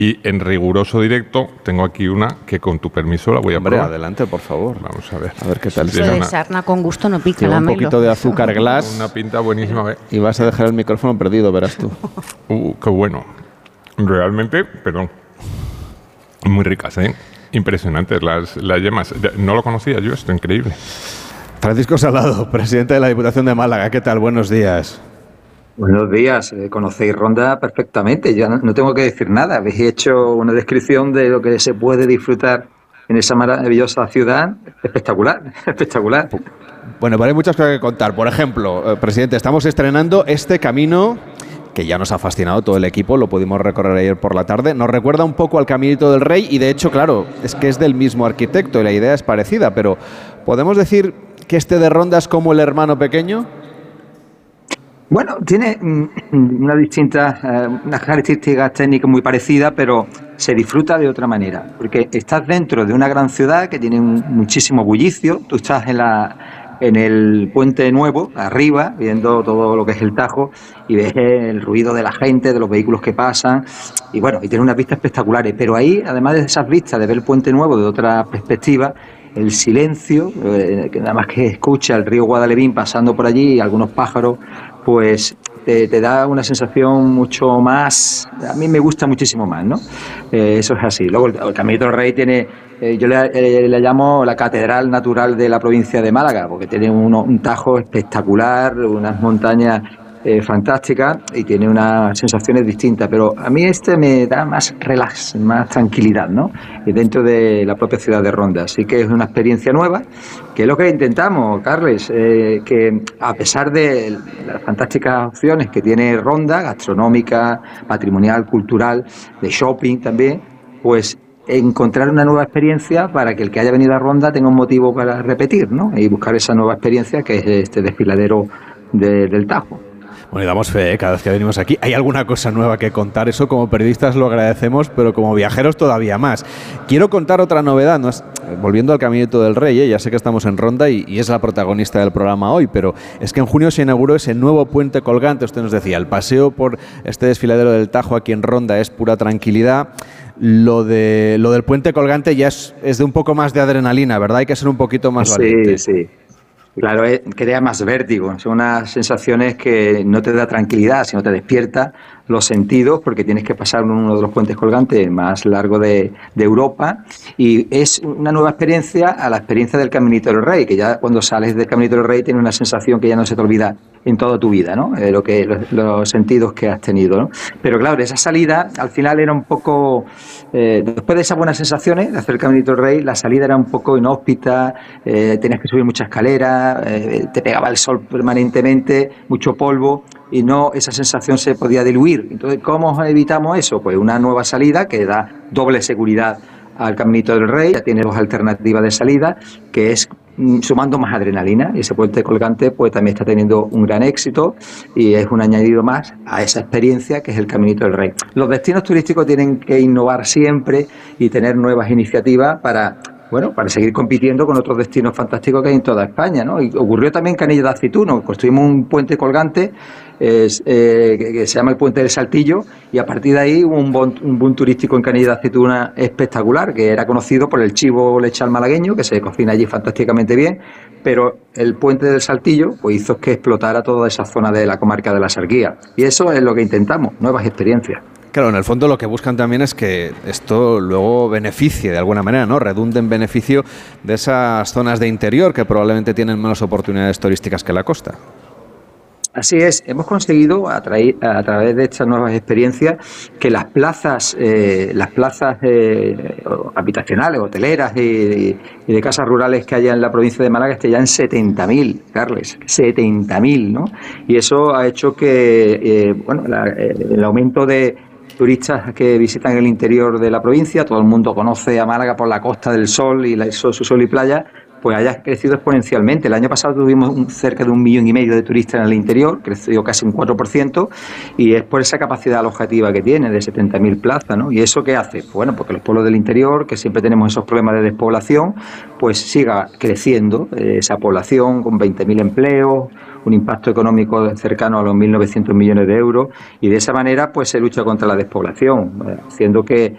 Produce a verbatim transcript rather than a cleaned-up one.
Y en riguroso directo tengo aquí una que con tu permiso la voy a Hombre, probar. adelante, por favor. Vamos a ver. A ver qué tal. Eso de sarna con gusto no pica Lleva la un melo. poquito de azúcar glass. Una pinta buenísima. ¿Ve? Y vas a dejar el micrófono perdido, verás tú. Uh, qué bueno. Realmente, perdón. Muy ricas, ¿eh? Impresionantes las, las yemas. No lo conocía yo, esto increíble. Francisco Salado, presidente de la Diputación de Málaga. ¿Qué tal? Buenos días. Buenos días, eh, conocéis Ronda perfectamente, yo no, no tengo que decir nada, habéis hecho una descripción de lo que se puede disfrutar en esa maravillosa ciudad, espectacular, espectacular. Bueno, pues hay muchas cosas que contar. Por ejemplo, eh, presidente, estamos estrenando este camino que ya nos ha fascinado todo el equipo, lo pudimos recorrer ayer por la tarde. Nos recuerda un poco al Caminito del Rey y de hecho, claro, es que es del mismo arquitecto y la idea es parecida, pero ¿podemos decir que este de Ronda es como el hermano pequeño? Bueno, tiene una distinta, eh, unas características técnicas muy parecidas, pero se disfruta de otra manera, porque estás dentro de una gran ciudad que tiene un, muchísimo bullicio, tú estás en la en el puente nuevo, arriba, viendo todo lo que es el Tajo, y ves el ruido de la gente, de los vehículos que pasan, y bueno, y tiene unas vistas espectaculares, pero ahí, además de esas vistas, de ver el puente nuevo de otra perspectiva, el silencio, eh, que nada más que escucha el río Guadalevín pasando por allí y algunos pájaros, pues te, te da una sensación mucho más, a mí me gusta muchísimo más, ¿no? Eh, eso es así. Luego el, el Caminito del Rey tiene, eh, yo le, eh, le llamo la catedral natural de la provincia de Málaga, porque tiene uno, un Tajo espectacular, unas montañas Eh, fantástica y tiene unas sensaciones distintas, pero a mí este me da más relax, más tranquilidad, ¿no? Y dentro de la propia ciudad de Ronda, así que es una experiencia nueva, que es lo que intentamos, Carles, eh, que a pesar de las fantásticas opciones que tiene Ronda, gastronómica, patrimonial, cultural, de shopping también, pues encontrar una nueva experiencia para que el que haya venido a Ronda tenga un motivo para repetir, ¿no? Y buscar esa nueva experiencia que es este desfiladero de, del Tajo. Bueno, y damos fe, ¿eh? Cada vez que venimos aquí hay alguna cosa nueva que contar. Eso como periodistas lo agradecemos, pero como viajeros todavía más. Quiero contar otra novedad, ¿no? Volviendo al Caminito del Rey, ¿eh? Ya sé que estamos en Ronda y, y es la protagonista del programa hoy, pero es que en junio se inauguró ese nuevo puente colgante. Usted nos decía, el paseo por este desfiladero del Tajo aquí en Ronda es pura tranquilidad. Lo de lo del puente colgante ya es, es de un poco más de adrenalina, ¿verdad? Hay que ser un poquito más valiente. Sí, sí. Claro, es, crea más vértigo, son unas sensaciones que no te da tranquilidad, sino te despierta los sentidos, porque tienes que pasar uno de los puentes colgantes más largos de, de Europa, y es una nueva experiencia a la experiencia del Caminito del Rey, que ya cuando sales del Caminito del Rey tienes una sensación que ya no se te olvida en toda tu vida, ¿no? Eh, lo que los, los sentidos que has tenido, ¿no? Pero claro, esa salida al final era un poco, eh, después de esas buenas sensaciones de hacer el Caminito del Rey, la salida era un poco inhóspita, eh, tenías que subir muchas escaleras, eh, te pegaba el sol permanentemente, mucho polvo, y no, esa sensación se podía diluir. Entonces, ¿cómo evitamos eso? Pues una nueva salida que da doble seguridad al Caminito del Rey, ya tiene dos alternativas de salida, que es mm, sumando más adrenalina, y ese puente colgante pues también está teniendo un gran éxito y es un añadido más a esa experiencia que es el Caminito del Rey. Los destinos turísticos tienen que innovar siempre y tener nuevas iniciativas para, bueno, para seguir compitiendo con otros destinos fantásticos que hay en toda España, ¿no? Y ocurrió también en Canilla de Aceituno, construimos un puente colgante es, eh, que, que se llama el Puente del Saltillo, y a partir de ahí hubo un, bon, un boom turístico en Canilla de Aceituna espectacular, que era conocido por el chivo lechal malagueño, que se cocina allí fantásticamente bien, pero el Puente del Saltillo pues hizo que explotara toda esa zona de la comarca de la Sarguía, y eso es lo que intentamos, nuevas experiencias. Claro, en el fondo lo que buscan también es que esto luego beneficie de alguna manera, ¿no? Redunde en beneficio de esas zonas de interior que probablemente tienen menos oportunidades turísticas que la costa. Así es, hemos conseguido a, traer, a través de estas nuevas experiencias que las plazas, eh, las plazas eh, habitacionales, hoteleras y, y de casas rurales que haya en la provincia de Málaga estén ya en setenta mil, Carles, setenta mil, ¿no? Y eso ha hecho que, eh, bueno, la, eh, el aumento de turistas que visitan el interior de la provincia, todo el mundo conoce a Málaga por la Costa del Sol y la, su sol y playa, pues haya crecido exponencialmente. El año pasado tuvimos un, cerca de un millón y medio de turistas en el interior, creció casi un cuatro por ciento, y es por esa capacidad alojativa que tiene, de setenta mil plazas, ¿no? ¿Y eso qué hace? Pues bueno, porque los pueblos del interior, que siempre tenemos esos problemas de despoblación, pues siga creciendo eh, esa población con veinte mil empleos, un impacto económico cercano a los mil novecientos millones de euros, y de esa manera pues se lucha contra la despoblación, haciendo que